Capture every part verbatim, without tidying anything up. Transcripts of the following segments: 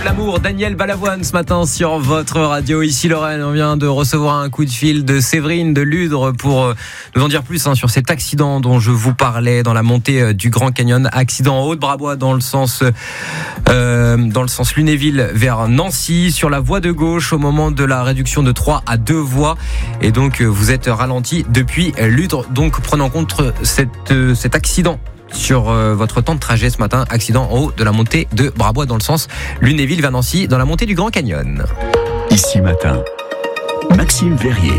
L'amour, Daniel Balavoine ce matin sur votre radio. Ici Lorraine, on vient de recevoir un coup de fil de Séverine de Ludre pour nous en dire plus hein, sur cet accident dont je vous parlais dans la montée du Grand Canyon. Accident en Haute-Brabois dans le sens euh, dans le sens Lunéville vers Nancy, sur la voie de gauche au moment de la réduction de trois à deux voies. Et donc vous êtes ralenti depuis Ludre. Donc prenez en compte cette, euh, cet accident sur euh, votre temps de trajet ce matin. Accident en haut de la montée de Brabois dans le sens Lunéville vers Nancy, dans la montée du Grand Canyon. Ici matin, Maxime Verrier.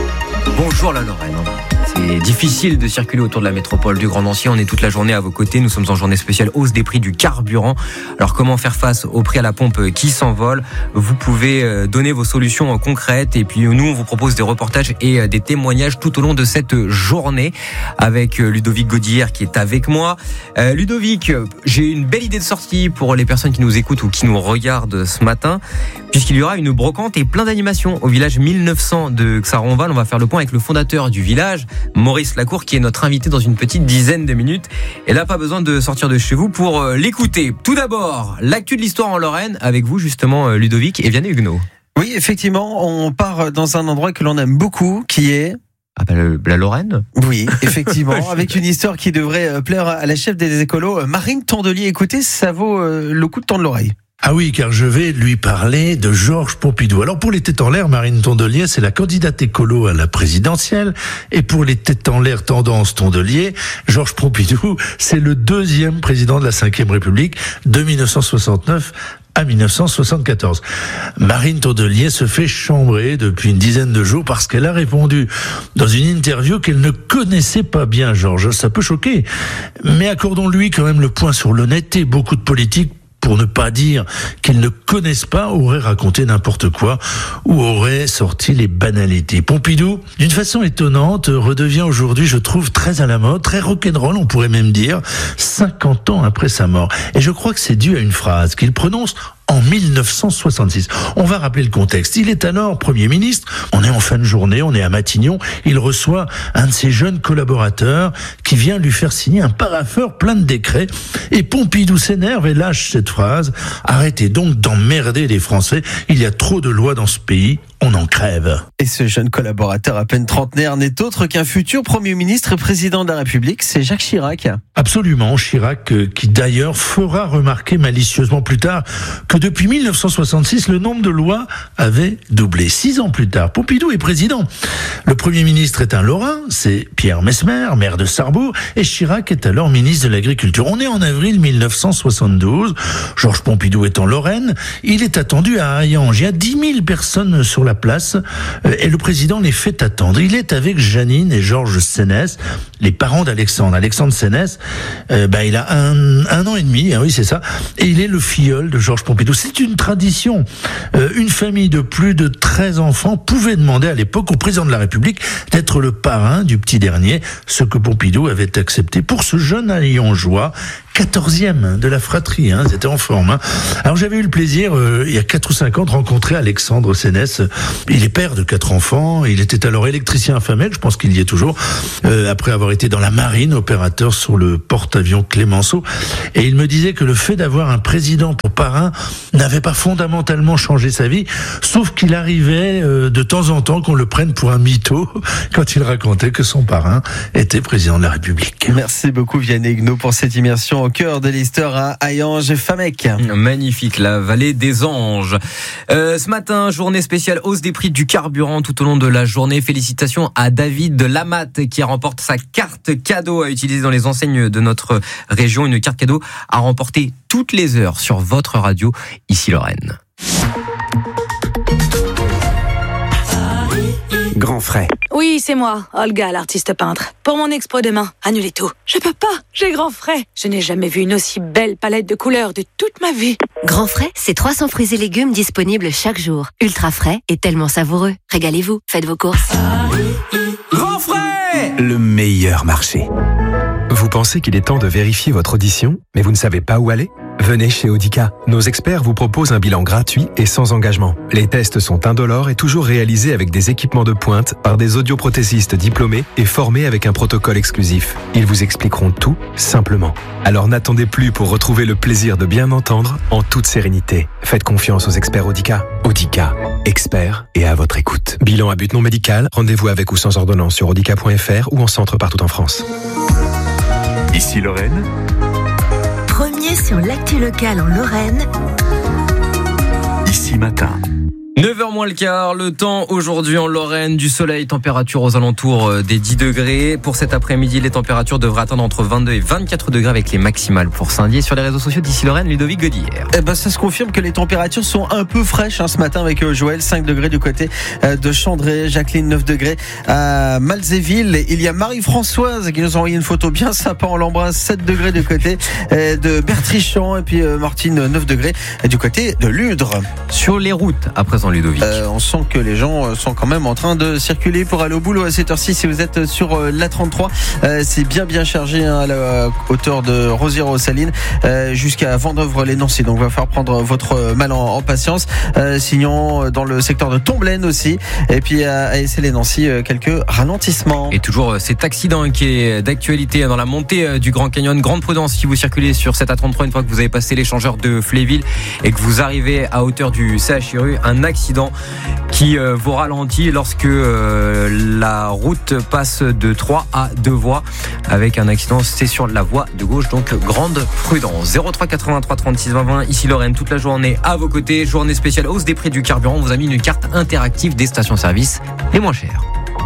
Bonjour la Lorraine. C'est difficile de circuler autour de la métropole du Grand Nancy. On est toute la journée à vos côtés. Nous sommes en journée spéciale hausse des prix du carburant. Alors comment faire face au prix à la pompe qui s'envole? Vous pouvez donner vos solutions concrètes. Et puis nous, on vous propose des reportages et des témoignages tout au long de cette journée avec Ludovic Godillère qui est avec moi. Euh, Ludovic, j'ai une belle idée de sortie pour les personnes qui nous écoutent ou qui nous regardent ce matin, puisqu'il y aura une brocante et plein d'animations au village mille neuf cents de Xaronval. On va faire le point avec le fondateur du village, Maurice Lacour, qui est notre invité dans une petite dizaine de minutes. Et là, pas besoin de sortir de chez vous pour l'écouter. Tout d'abord, l'actu de l'histoire en Lorraine, avec vous justement Ludovic et Vianney Huguenot. Oui, effectivement, on part dans un endroit que l'on aime beaucoup, qui est... Ah ben le, la Lorraine. Oui, effectivement, avec une histoire qui devrait plaire à la chef des écolos, Marine Tondelier. Écoutez, ça vaut le coup de tendre l'oreille. Ah oui, car je vais lui parler de Georges Pompidou. Alors pour les têtes en l'air, Marine Tondelier, c'est la candidate écolo à la présidentielle. Et pour les têtes en l'air tendance Tondelier, Georges Pompidou, c'est le deuxième président de la cinquième République de dix-neuf cent soixante-neuf à dix-neuf cent soixante-quatorze. Marine Tondelier se fait chambrer depuis une dizaine de jours parce qu'elle a répondu dans une interview qu'elle ne connaissait pas bien Georges. Ça peut choquer, mais accordons-lui quand même le point sur l'honnêteté. Beaucoup de politiques, pour ne pas dire qu'ils ne connaissent pas, auraient raconté n'importe quoi ou auraient sorti les banalités. Pompidou, d'une façon étonnante, redevient aujourd'hui, je trouve, très à la mode, très rock'n'roll, on pourrait même dire, cinquante ans après sa mort. Et je crois que c'est dû à une phrase qu'il prononce en dix-neuf cent soixante-six. On va rappeler le contexte. Il est alors Premier ministre. On est en fin de journée, on est à Matignon. Il reçoit un de ses jeunes collaborateurs qui vient lui faire signer un parapheur plein de décrets. Et Pompidou s'énerve et lâche cette phrase. Arrêtez donc d'emmerder les Français. Il y a trop de lois dans ce pays. On en crève. Et ce jeune collaborateur à peine trentenaire n'est autre qu'un futur Premier ministre et président de la République, c'est Jacques Chirac. Absolument, Chirac, euh, qui d'ailleurs fera remarquer malicieusement plus tard que depuis dix-neuf cent soixante-six, le nombre de lois avait doublé. Six ans plus tard, Pompidou est président. Le Premier ministre est un Lorrain, c'est Pierre Messmer, maire de Sarrebourg, et Chirac est alors ministre de l'Agriculture. On est en avril dix-neuf cent soixante-douze, Georges Pompidou est en Lorraine, il est attendu à Hayange. Il y a dix mille personnes sur la place et le président les fait attendre. Il est avec Janine et Georges Sénès, les parents d'Alexandre. Alexandre Sénès, euh, bah, il a un, un an et demi, hein, oui c'est ça, et il est le filleul de Georges Pompidou. C'est une tradition. Euh, une famille de plus de treize enfants pouvait demander à l'époque au président de la République d'être le parrain du petit dernier, ce que Pompidou avait accepté pour ce jeune Hayangeois, quatorzième de la fratrie, hein, c'était en forme. Hein. Alors j'avais eu le plaisir, euh, il y a quatre ou cinq ans, de rencontrer Alexandre Sénès. Il est père de quatre enfants, il était alors électricien à Famec, je pense qu'il y est toujours, euh, après avoir été dans la marine, opérateur sur le porte-avions Clémenceau. Et il me disait que le fait d'avoir un président pour parrain n'avait pas fondamentalement changé sa vie, sauf qu'il arrivait euh, de temps en temps qu'on le prenne pour un mytho quand il racontait que son parrain était président de la République. Merci beaucoup Vianney Huguenot pour cette immersion au cœur de l'histoire à Hayange et Famec. Magnifique, la vallée des anges. Euh, ce matin, journée spéciale hausse des prix du carburant tout au long de la journée. Félicitations à David de Lamat qui remporte sa carte cadeau à utiliser dans les enseignes de notre région. Une carte cadeau à remporter toutes les heures sur votre radio, ici Lorraine. Grand frais. Oui, c'est moi, Olga, l'artiste peintre. Pour mon expo demain, annulez tout. Je peux pas, j'ai grand frais. Je n'ai jamais vu une aussi belle palette de couleurs de toute ma vie. Grand frais, c'est trois cents fruits et légumes disponibles chaque jour. Ultra frais et tellement savoureux. Régalez-vous, faites vos courses. Grand frais, le meilleur marché. Vous pensez qu'il est temps de vérifier votre audition, mais vous ne savez pas où aller ? Venez chez Audica. Nos experts vous proposent un bilan gratuit et sans engagement. Les tests sont indolores et toujours réalisés avec des équipements de pointe par des audioprothésistes diplômés et formés avec un protocole exclusif. Ils vous expliqueront tout simplement. Alors n'attendez plus pour retrouver le plaisir de bien entendre en toute sérénité. Faites confiance aux experts Audica. Audica, experts et à votre écoute. Bilan à but non médical, rendez-vous avec ou sans ordonnance sur audica point f r ou en centre partout en France. Ici Lorraine. Premier sur l'actu locale en Lorraine. Ici Matin. neuf heures moins le quart, le temps aujourd'hui en Lorraine, du soleil, température aux alentours des dix degrés. Pour cet après-midi, les températures devraient atteindre entre vingt-deux et vingt-quatre degrés avec les maximales pour Saint-Dié. Sur les réseaux sociaux d'ici Lorraine, Ludovic Godillère. Eh ben, ça se confirme que les températures sont un peu fraîches hein, ce matin avec euh, Joël, cinq degrés du côté euh, de Chandré, Jacqueline, neuf degrés à Malzéville. Il y a Marie-Françoise qui nous a envoyé une photo bien sympa, on l'embrasse, sept degrés du côté euh, de Bertrichamp et puis euh, Martine, neuf degrés du côté de Ludre. Sur les routes, à présent Ludovic. Euh, on sent que les gens sont quand même en train de circuler pour aller au boulot à cette heure-ci. Si vous êtes sur l'A trente-trois, euh, c'est bien bien chargé hein, à la hauteur de Rosières-aux-Salines euh, jusqu'à Vendœuvre-les-Nancy. Donc, il va falloir prendre votre mal en, en patience. Euh, sinon, dans le secteur de Tomblaine aussi. Et puis à Essay-les-Nancy, euh, quelques ralentissements. Et toujours cet accident qui est d'actualité dans la montée du Grand Canyon. Grande prudence si vous circulez sur cette A trente-trois une fois que vous avez passé l'échangeur de Fléville et que vous arrivez à hauteur du C H R U. Un accident qui euh, vous ralentit lorsque euh, la route passe de trois à deux voies avec un accident, c'est sur la voie de gauche, donc grande prudence. zéro trois quatre-vingt-trois trente-six vingt vingt, ici Lorraine, toute la journée à vos côtés, journée spéciale hausse des prix du carburant, on vous a mis une carte interactive des stations-service les moins chères.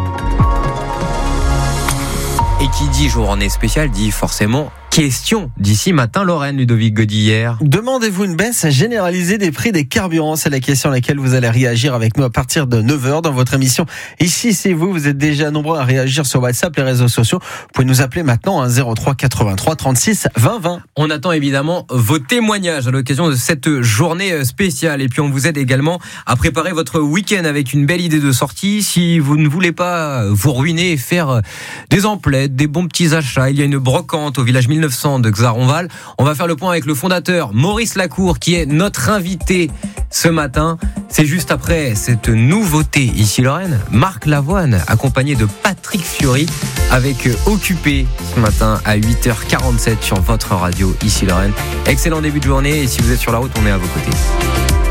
Et qui dit journée spéciale dit forcément question d'ici Matin Lorraine, Ludovic Godillère. Demandez-vous une baisse généralisée des prix des carburants? C'est la question à laquelle vous allez réagir avec nous à partir de neuf heures dans votre émission. Ici, c'est vous, vous êtes déjà nombreux à réagir sur WhatsApp, les réseaux sociaux. Vous pouvez nous appeler maintenant à zéro trois quatre-vingt-trois trente-six vingt vingt. On attend évidemment vos témoignages à l'occasion de cette journée spéciale. Et puis on vous aide également à préparer votre week-end avec une belle idée de sortie. Si vous ne voulez pas vous ruiner et faire des emplettes, des bons petits achats, il y a une brocante au village mille neuf cents de Xaronval. On va faire le point avec le fondateur Maurice Lacour qui est notre invité ce matin. C'est juste après cette nouveauté ici Lorraine, Marc Lavoine accompagné de Patrick Fiori avec Occupé ce matin à huit heures quarante-sept sur votre radio ici Lorraine. Excellent début de journée et si vous êtes sur la route, on est à vos côtés.